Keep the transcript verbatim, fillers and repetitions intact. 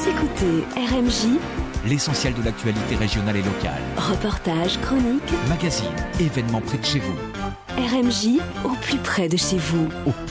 Vous écoutez R M J, l'essentiel de l'actualité régionale et locale. Reportages, chroniques, Magazines, événements près de chez vous. R M J au plus près de chez vous. Au